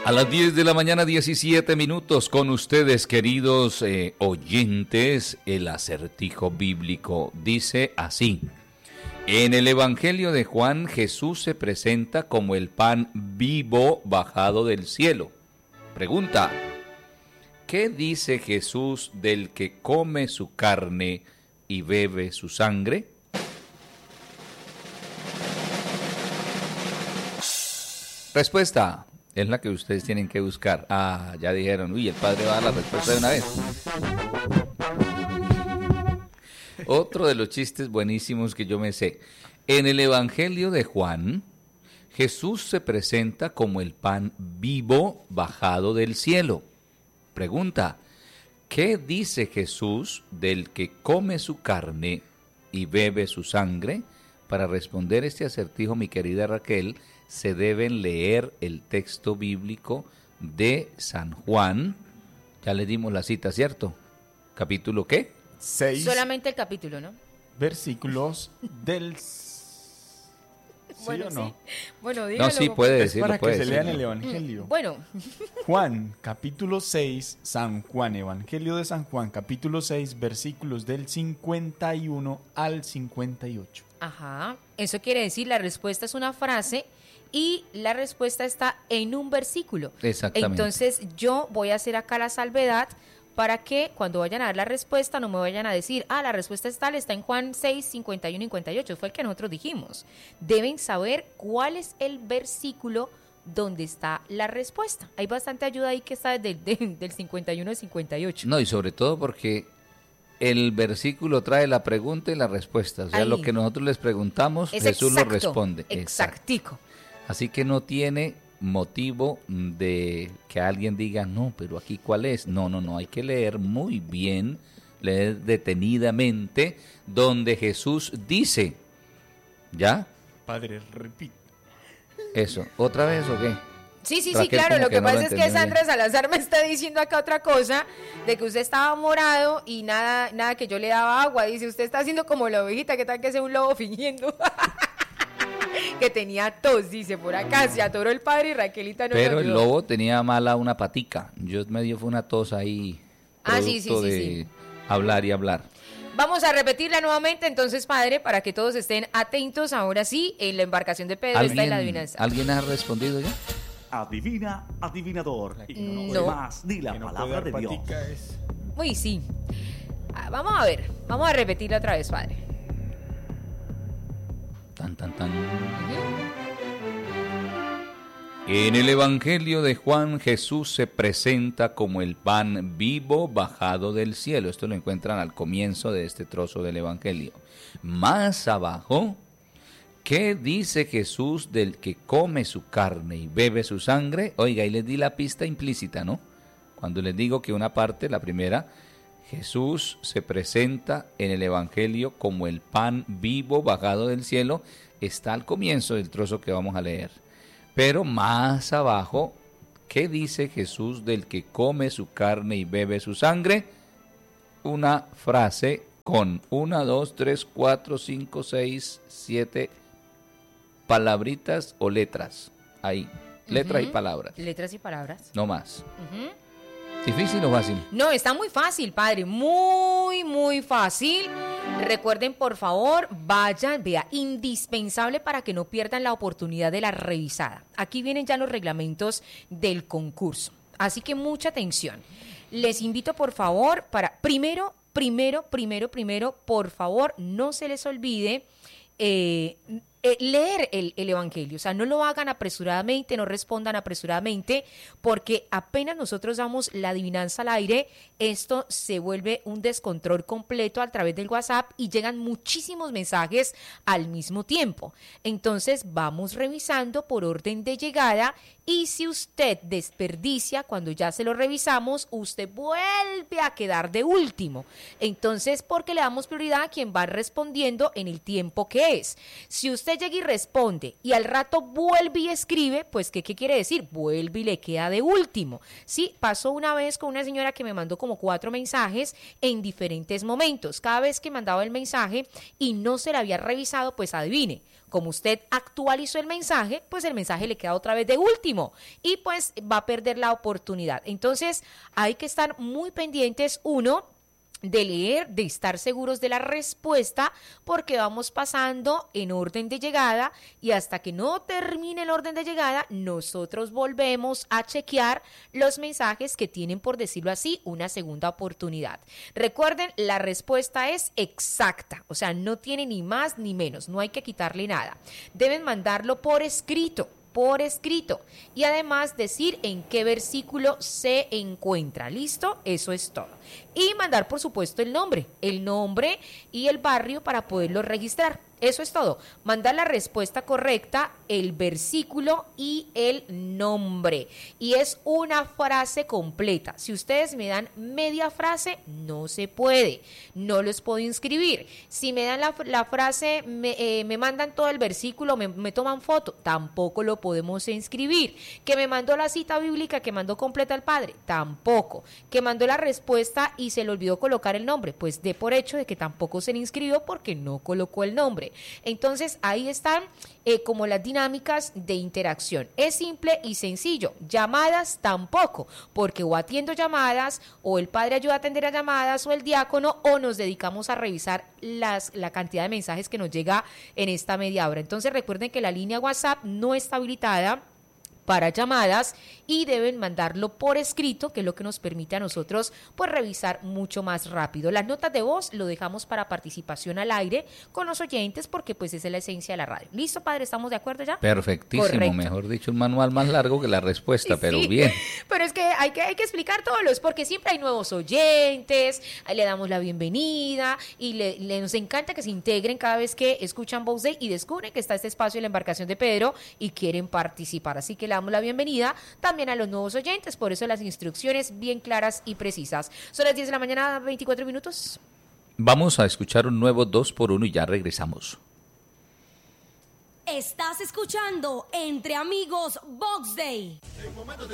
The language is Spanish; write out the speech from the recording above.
A las 10 de la mañana, 17 minutos, con ustedes, queridos oyentes, el acertijo bíblico dice así. En el Evangelio de Juan, Jesús se presenta como el pan vivo bajado del cielo. Pregunta, ¿qué dice Jesús del que come su carne y bebe su sangre? Respuesta. Es la que ustedes tienen que buscar. Ah, ya dijeron, uy, el padre va a dar la respuesta de una vez. Otro de los chistes buenísimos que yo me sé. En el Evangelio de Juan, Jesús se presenta como el pan vivo bajado del cielo. Pregunta, ¿qué dice Jesús del que come su carne y bebe su sangre? Para responder este acertijo, mi querida Raquel, se deben leer el texto bíblico de San Juan. Ya le dimos la cita, ¿cierto? ¿Capítulo qué? 6. Solamente el capítulo, ¿no? Versículos del... ¿Sí bueno, o no? sí. Bueno, dígalo. No, sí, puede decirlo. Para puede que se decirlo. lean el Evangelio. Bueno, Juan, capítulo 6, San Juan, Evangelio de San Juan, capítulo 6, versículos del 51 al 58. ajá. Eso quiere decir, la respuesta es una frase y la respuesta está en un versículo. Exactamente. Entonces, yo voy a hacer acá la salvedad para que cuando vayan a dar la respuesta no me vayan a decir, la respuesta es tal, está en Juan 6, 51 y 58, fue el que nosotros dijimos. Deben saber cuál es el versículo donde está la respuesta. Hay bastante ayuda ahí que está del 51 al 58. No, y sobre todo porque el versículo trae la pregunta y la respuesta. O sea, Ahí. lo que nosotros les preguntamos, Es Jesús exacto, lo responde. Exacto. Exactico. Así que no tiene motivo de que alguien diga, no, pero aquí cuál es. No, hay que leer muy bien, leer detenidamente, donde Jesús dice, ¿ya? Padre, repite. Eso, ¿otra vez o qué? Sí, Raquel, claro, como lo que que no lo pasa es que entendió Sandra bien. Salazar me está diciendo acá otra cosa, de que usted estaba morado y nada que yo le daba agua, dice, usted está haciendo como la ovejita, que tal que sea un lobo fingiendo, que tenía tos, dice, por acá, se atoró el padre y Raquelita no Pero lo el ayudó. lobo tenía mala una patica, yo me dio fue una tos ahí, producto de hablar y hablar. Vamos a repetirla nuevamente, entonces, padre, para que todos estén atentos, ahora sí, en la embarcación de Pedro está en la adivinanza. ¿Alguien ha respondido ya? Adivina, adivinador. No. Más, di la Que no palabra puede de dar Dios. patica es... Uy, sí. Vamos a ver, vamos a repetirla otra vez, padre. Tan. En el Evangelio de Juan, Jesús se presenta como el pan vivo bajado del cielo. Esto lo encuentran al comienzo de este trozo del Evangelio. Más abajo, ¿qué dice Jesús del que come su carne y bebe su sangre? Oiga, y les di la pista implícita, ¿no? Cuando les digo que una parte, la primera, Jesús se presenta en el Evangelio como el pan vivo bajado del cielo, está al comienzo del trozo que vamos a leer. Pero más abajo, ¿qué dice Jesús del que come su carne y bebe su sangre? Una frase con 1, 2, 3, 4, 5, 6, 7 palabritas o letras. Ahí, letras y palabras, Letras y palabras. no más. Ujú. ¿Difícil o fácil? No, está muy fácil, padre, muy fácil. Recuerden, por favor, vayan, vea, indispensable para que no pierdan la oportunidad de la revisada. Aquí vienen ya los reglamentos del concurso, así que mucha atención. Les invito, por favor, para primero, por favor, no se les olvide leer el Evangelio, o sea, no lo hagan apresuradamente, no respondan apresuradamente, porque apenas nosotros damos la adivinanza al aire, esto se vuelve un descontrol completo a través del WhatsApp y llegan muchísimos mensajes al mismo tiempo. Entonces vamos revisando por orden de llegada y si usted desperdicia cuando ya se lo revisamos, usted vuelve a quedar de último. Entonces, porque le damos prioridad a quien va respondiendo en el tiempo que es. Si usted usted llega y responde y al rato vuelve y escribe, pues ¿qué quiere decir? Vuelve y le queda de último. Sí, pasó una vez con una señora que me mandó como 4 mensajes en diferentes momentos. Cada vez que mandaba el mensaje y no se la había revisado, pues adivine. Como usted actualizó el mensaje, pues el mensaje le queda otra vez de último y pues va a perder la oportunidad. Entonces hay que estar muy pendientes, uno, de leer, de estar seguros de la respuesta, porque vamos pasando en orden de llegada y hasta que no termine el orden de llegada, nosotros volvemos a chequear los mensajes que tienen, por decirlo así, una segunda oportunidad. Recuerden, la respuesta es exacta, o sea, no tiene ni más ni menos, no hay que quitarle nada. Deben mandarlo por escrito y además decir en qué versículo se encuentra. ¿Listo? Eso es todo. Y mandar, por supuesto, el nombre y el barrio para poderlo registrar. Eso es todo. Mandar la respuesta correcta, el versículo y el nombre. Y es una frase completa. Si ustedes me dan media frase, no se puede. No los puedo inscribir. Si me dan la frase, me mandan todo el versículo, me toman foto, tampoco lo podemos inscribir. Que me mandó la cita bíblica, que mandó completa el padre, tampoco. Que mandó la respuesta y se le olvidó colocar el nombre, pues dé por hecho de que tampoco se le inscribió porque no colocó el nombre. Entonces ahí están como las dinámicas de interacción. Es simple y sencillo. Llamadas tampoco, porque o atiendo llamadas, o el padre ayuda a atender a llamadas, o el diácono, o nos dedicamos a revisar la cantidad de mensajes que nos llega en esta media hora. Entonces recuerden que la línea WhatsApp no está habilitada para llamadas y deben mandarlo por escrito, que es lo que nos permite a nosotros pues revisar mucho más rápido. Las notas de voz lo dejamos para participación al aire con los oyentes, porque pues esa es la esencia de la radio. ¿Listo, padre? ¿Estamos de acuerdo ya? Perfectísimo. Correcto. Mejor dicho, un manual más largo que la respuesta, pero sí, bien. Pero es que hay que explicar todos los, porque siempre hay nuevos oyentes, le damos la bienvenida y nos encanta que se integren cada vez que escuchan Voz Day y descubren que está este espacio en la embarcación de Pedro y quieren participar. Así que le damos la bienvenida también a los nuevos oyentes, por eso las instrucciones bien claras y precisas. Son las 10 de la mañana, 24 minutos. Vamos a escuchar un nuevo 2x1 y ya regresamos. Estás escuchando Entre Amigos Vox Day.